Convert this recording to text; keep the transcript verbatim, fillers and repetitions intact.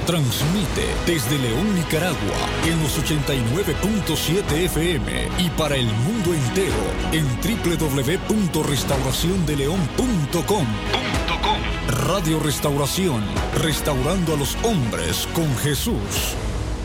Transmite desde León, Nicaragua, en los ochenta y nueve punto siete F M y para el mundo entero en doble u doble u doble u punto restauración de león punto com. Radio Restauración, restaurando a los hombres con Jesús.